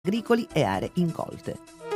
agricoli e aree incolte.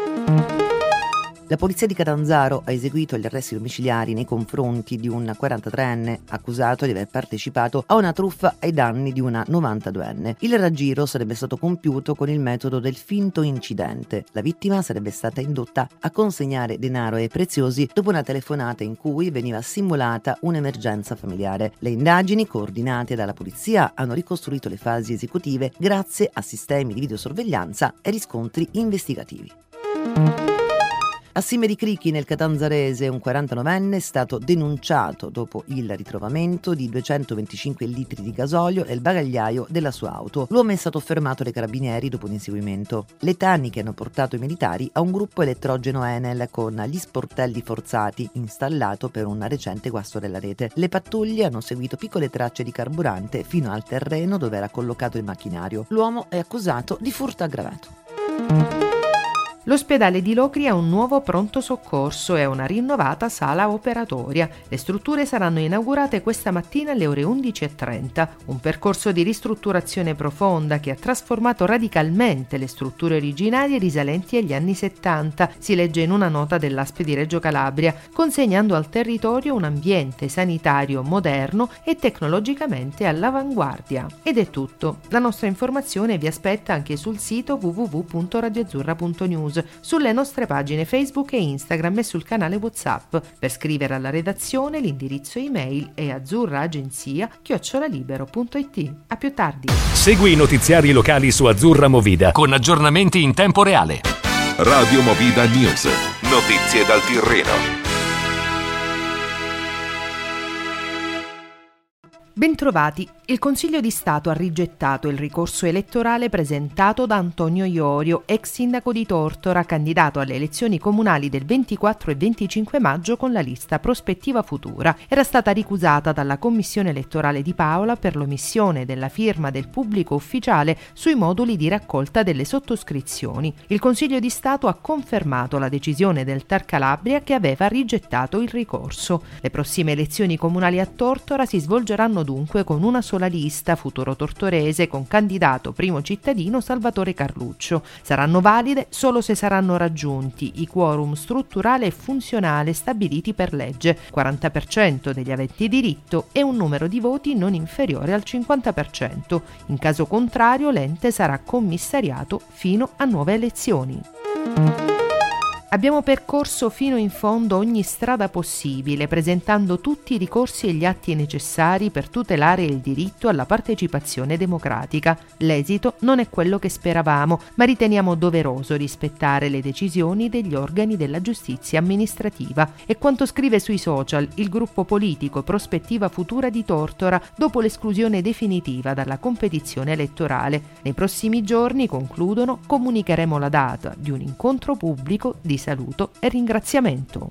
La polizia di Catanzaro ha eseguito gli arresti domiciliari nei confronti di un 43enne accusato di aver partecipato a una truffa ai danni di una 92enne. Il raggiro sarebbe stato compiuto con il metodo del finto incidente. La vittima sarebbe stata indotta a consegnare denaro e preziosi dopo una telefonata in cui veniva simulata un'emergenza familiare. Le indagini, coordinate dalla polizia, hanno ricostruito le fasi esecutive grazie a sistemi di videosorveglianza e riscontri investigativi. A Simmeri Cricchi, nel Catanzarese, un 49enne è stato denunciato dopo il ritrovamento di 225 litri di gasolio nel bagagliaio della sua auto. L'uomo è stato fermato dai carabinieri dopo un inseguimento. Le tecniche hanno portato i militari a un gruppo elettrogeno Enel con gli sportelli forzati installato per un recente guasto della rete. Le pattuglie hanno seguito piccole tracce di carburante fino al terreno dove era collocato il macchinario. L'uomo è accusato di furto aggravato. L'ospedale di Locri ha un nuovo pronto soccorso e una rinnovata sala operatoria. Le strutture saranno inaugurate questa mattina alle ore 11:30. Un percorso di ristrutturazione profonda che ha trasformato radicalmente le strutture originarie risalenti agli anni 70, si legge in una nota dell'ASP di Reggio Calabria, consegnando al territorio un ambiente sanitario moderno e tecnologicamente all'avanguardia. Ed è tutto. La nostra informazione vi aspetta anche sul sito www.radioazzurra.news, sulle nostre pagine Facebook e Instagram e sul canale WhatsApp. Per scrivere alla redazione l'indirizzo email è azzurraagenzia@libero.it. A più tardi. Segui i notiziari locali su Azzurra Movida con aggiornamenti in tempo reale. Radio Movida News. Notizie dal Tirreno. Bentrovati. Il Consiglio di Stato ha rigettato il ricorso elettorale presentato da Antonio Iorio, ex sindaco di Tortora, candidato alle elezioni comunali del 24 e 25 maggio con la lista Prospettiva Futura. Era stata ricusata dalla Commissione elettorale di Paola per l'omissione della firma del pubblico ufficiale sui moduli di raccolta delle sottoscrizioni. Il Consiglio di Stato ha confermato la decisione del TAR Calabria che aveva rigettato il ricorso. Le prossime elezioni comunali a Tortora si svolgeranno dunque con una sola lista, Futuro Tortorese, con candidato primo cittadino Salvatore Carluccio. Saranno valide solo se saranno raggiunti i quorum strutturale e funzionale stabiliti per legge, 40% degli aventi diritto e un numero di voti non inferiore al 50%. In caso contrario, l'ente sarà commissariato fino a nuove elezioni. Abbiamo percorso fino in fondo ogni strada possibile, presentando tutti i ricorsi e gli atti necessari per tutelare il diritto alla partecipazione democratica. L'esito non è quello che speravamo, ma riteniamo doveroso rispettare le decisioni degli organi della giustizia amministrativa. È quanto scrive sui social il gruppo politico Prospettiva Futura di Tortora dopo l'esclusione definitiva dalla competizione elettorale. Nei prossimi giorni, concludono, comunicheremo la data di un incontro pubblico di saluto e ringraziamento.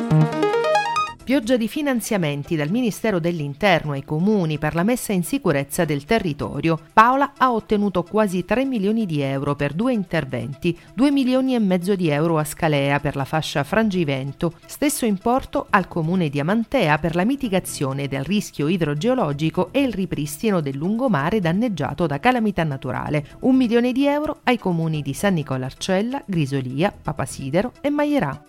Pioggia di finanziamenti dal Ministero dell'Interno ai comuni per la messa in sicurezza del territorio. Paola ha ottenuto quasi 3 milioni di euro per 2 interventi, 2 milioni e mezzo di euro a Scalea per la fascia Frangivento, stesso importo al comune di Amantea per la mitigazione del rischio idrogeologico e il ripristino del lungomare danneggiato da calamità naturale, 1 milione di euro ai comuni di San Nicola-Arcella, Grisolia, Papasidero e Maierà.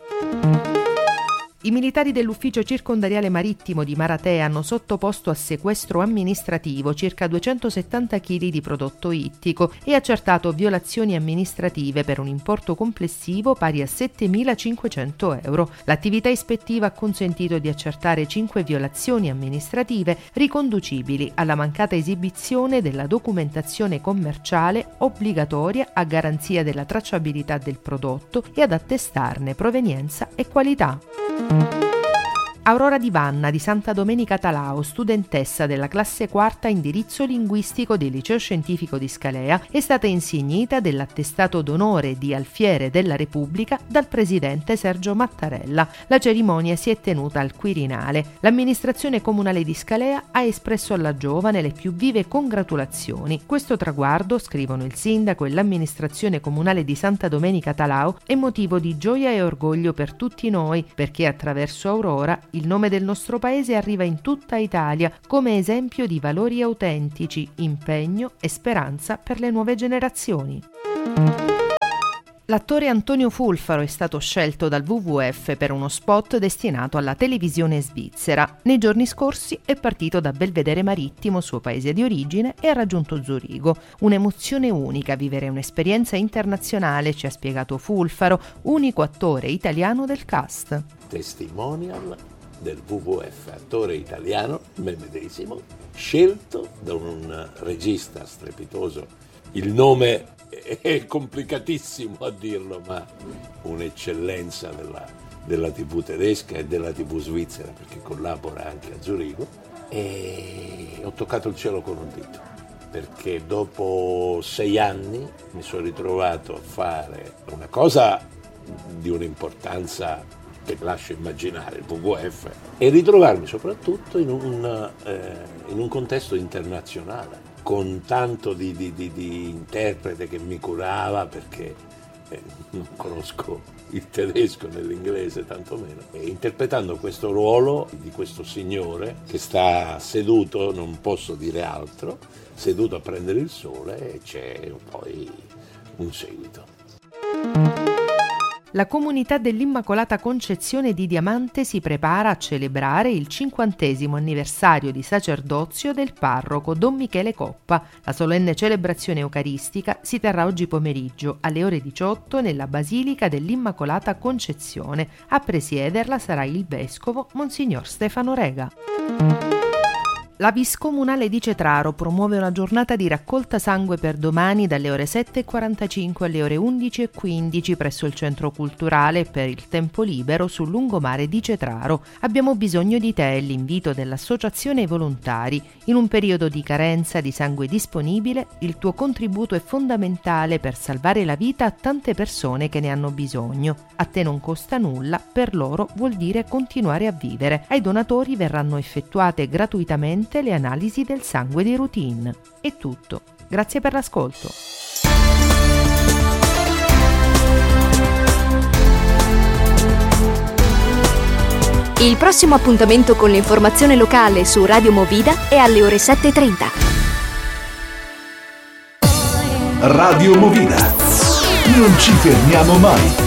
I militari dell'ufficio circondariale marittimo di Maratea hanno sottoposto a sequestro amministrativo circa 270 kg di prodotto ittico e accertato violazioni amministrative per un importo complessivo pari a 7.500 euro. L'attività ispettiva ha consentito di accertare 5 violazioni amministrative riconducibili alla mancata esibizione della documentazione commerciale obbligatoria a garanzia della tracciabilità del prodotto e ad attestarne provenienza e qualità. Aurora Di Vanna di Santa Domenica Talao, studentessa della classe quarta indirizzo linguistico del Liceo Scientifico di Scalea, è stata insignita dell'attestato d'onore di Alfiere della Repubblica dal presidente Sergio Mattarella. La cerimonia si è tenuta al Quirinale. L'amministrazione comunale di Scalea ha espresso alla giovane le più vive congratulazioni. Questo traguardo, scrivono il sindaco e l'amministrazione comunale di Santa Domenica Talao, è motivo di gioia e orgoglio per tutti noi, perché attraverso Aurora il nome del nostro paese arriva in tutta Italia come esempio di valori autentici, impegno e speranza per le nuove generazioni. L'attore Antonio Fulfaro è stato scelto dal WWF per uno spot destinato alla televisione svizzera. Nei giorni scorsi è partito da Belvedere Marittimo, suo paese di origine, e ha raggiunto Zurigo. Un'emozione unica vivere un'esperienza internazionale, ci ha spiegato Fulfaro, unico attore italiano del cast. Testimonial del WWF, attore italiano, me medesimo, scelto da un regista strepitoso. Il nome è complicatissimo a dirlo, ma un'eccellenza della TV tedesca e della TV svizzera, perché collabora anche a Zurigo, e ho toccato il cielo con un dito, perché dopo 6 anni mi sono ritrovato a fare una cosa di un'importanza che lascio immaginare, il WWF, e ritrovarmi soprattutto in un contesto internazionale, con tanto di interprete che mi curava, perché non conosco il tedesco né l'inglese tantomeno, e interpretando questo ruolo di questo signore che sta seduto, non posso dire altro, seduto a prendere il sole, e c'è poi un seguito. La comunità dell'Immacolata Concezione di Diamante si prepara a celebrare il 50° anniversario di sacerdozio del parroco Don Michele Coppa. La solenne celebrazione eucaristica si terrà oggi pomeriggio alle ore 18 nella Basilica dell'Immacolata Concezione. A presiederla sarà il vescovo Monsignor Stefano Rega. La Vis Comunale di Cetraro promuove una giornata di raccolta sangue per domani dalle ore 7:45 alle ore 11:15 presso il Centro Culturale per il Tempo Libero sul lungomare di Cetraro. Abbiamo bisogno di te, è l'invito dell'Associazione ai Volontari. In un periodo di carenza di sangue disponibile, il tuo contributo è fondamentale per salvare la vita a tante persone che ne hanno bisogno. A te non costa nulla, per loro vuol dire continuare a vivere. Ai donatori verranno effettuate gratuitamente le analisi del sangue di routine. È tutto. Grazie per l'ascolto. Il prossimo appuntamento con l'informazione locale su Radio Movida è alle ore 7:30. Radio Movida. Non ci fermiamo mai.